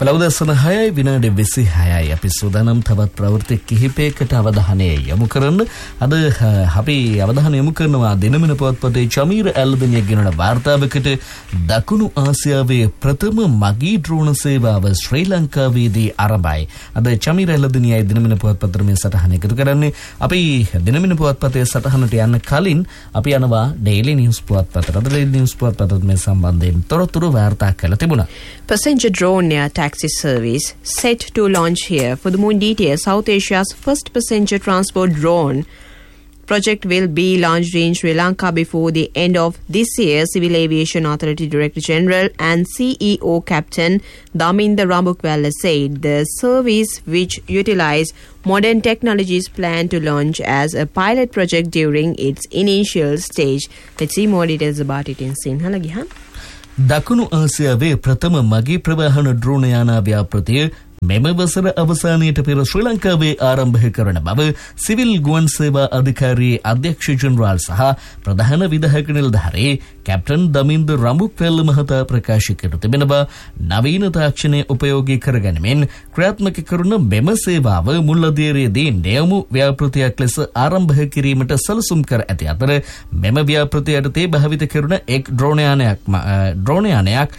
පළවදසන 6යි විනාඩි 26යි අපි සූදානම් තවත් ප්‍රවෘත්ති කිහිපයකට අවධානය යොමු කරන්න. අද අපි අවධානය යොමු කරනවා දිනමින පුවත්පතේ චමීර ඇල්බනිය ගෙනන වාර්තාවකට දකුණු ආසියාවේ ප්‍රථම මගී ඩ්‍රෝන සේවාව ශ්‍රී ලංකාවේදී ආරම්භයි. අද චමීර ඇල්බනියයි දිනමින පුවත්පතේ මේ සටහන එකතු කරන්නේ. අපි දිනමින පුවත්පතේ සටහනට යන්න කලින් අපි යනවා ඩේලි නිවුස් පුවත්පතට. අද ඩේලි නිවුස් පුවත්පතත් මේ සම්බන්ධයෙන් තොරතුරු වාර්තා කරලා තිබුණා. Passenger drone near taxi service set to launch here. For the more details, South Asia's first passenger transport drone project will be launched in Sri Lanka before the end of this year, Civil Aviation Authority Director General and CEO Captain Daminda Rambukwala said. The service, which utilize modern technologies, planned to launch as a pilot project during its initial stage. Let's see more details about it in Sinhala Gihan. දකුණු ආසියාවේ ප්‍රථම මගී ප්‍රවාහන ඩ්‍රෝන යාන ව්‍යාපෘතිය මෙම වසර අවසානයේට පෙර ශ්‍රී ලංකාවේ ආරම්භ කරන බව සිවිල් ගුවන් සේවා අධිකාරියේ අධ්‍යක්ෂ ජෙනරාල් සහ ප්‍රධාන විධායක නිලධාරී කැප්ටන් දමින්ද රඹුක්වැල්ල මහතා ප්‍රකාශ කර තිබෙනවා. නවීන තාක්ෂණය උපයෝගී කරගැනීමෙන් ක්‍රියාත්මක කරන මෙම සේවාව මුල්ලදියරේදී නියම ව්‍යාපෘතියක් ලෙස ආරම්භ කිරීමට සැලසුම් කර ඇති අතර මෙම ව්‍යාපෘතිය යටතේ භාවිත කරන එක් ඩ්‍රෝන යානයක්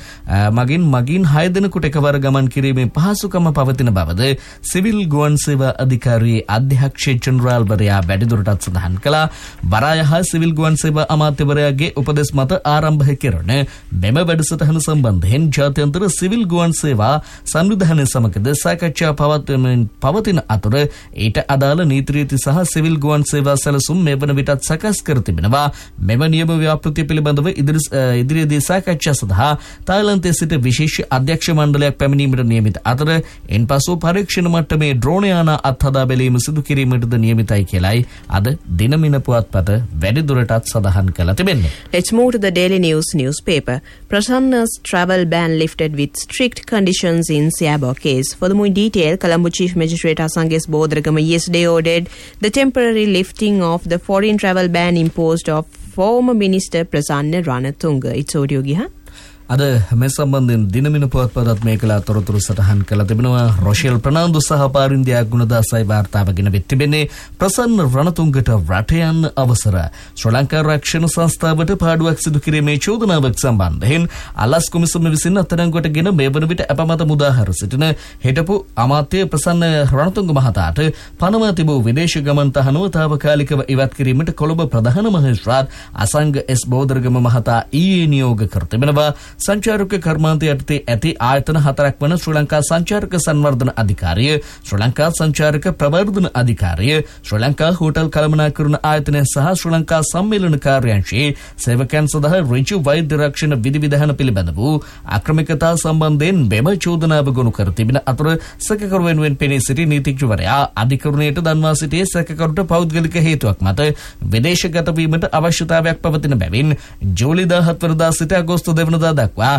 මගින් 6 දෙනෙකුට එකවර ගමන් කිරීමේ පහසුකම පවතින බවද සිවිල් ගුවන් සේවා අධිකාරියේ අධ්‍යක්ෂ ජෙනරාල්වරයා වැඩිදුරටත් සඳහන් කළා. වරායහ සිවිල් ගුවන් සේවා අමාත්‍යවරයාගේ උපදෙස් මත ආරම්භ කරන මෙම වැඩසටහන සම්බන්ධයෙන් ජාත්‍යන්තර සිවිල් ගුවන් සේවා සංවිධානය සමගද සාකච්ඡා පවතින අතර ඊට අදාළ නීති රීති සහ සිවිල් ගුවන් සේවා සැලසුම් මේ වන විටත් සකස් කර තිබෙනවා. මෙම නියම ව්‍යාපෘතිය පිළිබඳව ඉදිරියේදී සාකච්ඡා සඳහා තායිලන්තයේ සිට විශේෂ අධ්‍යක්ෂ මණ්ඩලයක් පැමිණීමට නියමිත අතර එන්පසු පරීක්ෂණ මට්ටමේ ඩ්‍රෝන යාන අත්හදා බැලීම සිදු කිරීමටද නියමිතයි කියලායි අද දිනමින පුවත්පත වැඩිදුරටත් සඳහන් කළ තිබෙන්නේ. Let's move to the Daily News newspaper. Prasanna's travel ban lifted with strict conditions in Siabo case. For the more detail, Colombo Chief Magistrate Asanges Bodragama yesterday ordered the temporary lifting of the foreign travel ban imposed of former Minister Prasanna Ranatunga. It's audio giha. අද මේ සම්බන්ධයෙන් දිනමින පුවත්පතත් මේකලා තොරතුරු සටහන් කළ තිබෙනවා. Rochelle Fernando සහ පාරින්දියා ගුණදාසයි වාර්තාවගෙන තිබෙන්නේ ප්‍රසන්න රණතුංගට රට යන්න අවසර. ශ්‍රී ලංකා රක්ෂණ සංස්ථාවට පාඩුවක් සිදු කිරීමේ චෝදනාවක් සම්බන්ධයෙන් අලස් කොමිසම විසින් අත්අඩංගුවටගෙන මේ වන විට අපමත මුදාහර සිටින හිටපු අමාත්‍ය ප්‍රසන්න රණතුංග මහතාට පනවා තිබූ විදේශ ගමන් තහනුව තාවකාලිකව ඉවත් කිරීමට කොළඹ ප්‍රධාන මහේස්ත්‍රාත් අසංග එස් බෝධරගම මහතා ඊයේ නියෝග කර තිබෙනවා. සංචාරක කර්මාන්තය යටතේ ඇති ආයතන 4ක් වන ශ්‍රී ලංකා සංචාරක සංවර්ධන අධිකාරිය, ශ්‍රී ලංකා සංචාරක ප්‍රවර්ධන අධිකාරිය, ශ්‍රී ලංකා හෝටල් කළමනාකරණ ආයතනය සහ ශ්‍රී ලංකා සම්මේලන කාර්යාංශයේ සේවකයන් සඳහා ඍජු වෛද්‍ය රක්ෂණ විධිවිධාන පිළිබඳ වූ ආක්‍රමිකතා සම්බන්ධයෙන් මෙම චෝදනාව ගොනු කර තිබෙන අතර සැකකරු වෙනුවෙන් පෙනී සිටි නීතිඥවරයා අධිකරණයට දන්වා සිටියේ සැකකරුට පෞද්ගලික හේතුවක් මත විදේශගත වීමට අවශ්‍යතාවයක් පවතින බැවින් ජූලි 17 වෙනිදා සිට අගෝස්තු 2 වෙනිදා දක්වා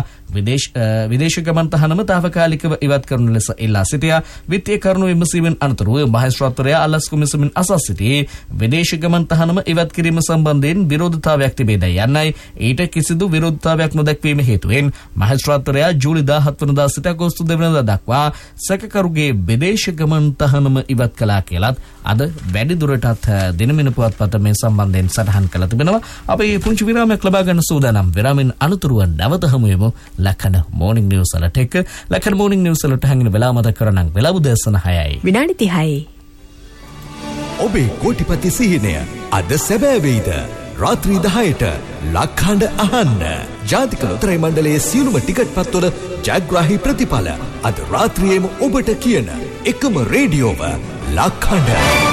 විදේශ ගමන් තහනම තාවකාලිකව ඉවත් කරනු ලෙස ඉල්ලා සිටියා. විත්තිය කරුණු විමසීමෙන් අනතුරුව මහේස්ත්‍රාත්වරයා අලස් කොමිසමෙන් අසා සිටියේ විදේශ ගමන් තහනම ඉවත් කිරීම සම්බන්ධයෙන් විරෝධතාවයක් තිබේද යන්නයි. ඊට කිසිදු විරෝධතාවයක් නොදැක්වීම හේතුවෙන් මහේස්ත්‍රාත්වරයා ජූලි 17 වෙනිදා සිට අගෝස්තු 2 වෙනිදා දක්වා සැකකරුගේ විදේශ ගමන් තහනම ඉවත් කළා කියලත් අද වැඩිදුරටත් දිනමින පුවත්පත මේ සම්බන්ධයෙන් සටහන් කළ තිබෙනවා. අපි පුංචි විරාමයක් ලබා ගන්න සූදානම්. විරාමෙන් අනතුරුව නැවත හමු වෙමු ලක්කන මෝර්නිං නිවුස් වලට එක්ක. ලක්කන මෝර්නිං නිවුස් වලට හැංගෙන වෙලාව මතක කරගන්න වෙලාව උදෑසන 6යි විනාඩි 30යි. ඔබේ කෝටිපති සිහිනය අද සැබෑ වෙයිද? රාත්‍රී 10ට ලක්හඬ අහන්න. ජාතික ලොතරැයි මණ්ඩලයේ සියලුම ටිකට් පත්වල ජයග්‍රාහී ප්‍රතිඵල අද රාත්‍රියේම ඔබට කියන එකම රේඩියෝව ලක්හඬ.